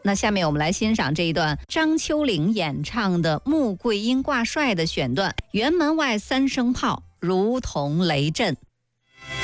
那下面我们来欣赏这一段张秋玲演唱的《穆桂英挂帅》的选段，辕门外三声炮，如同雷震。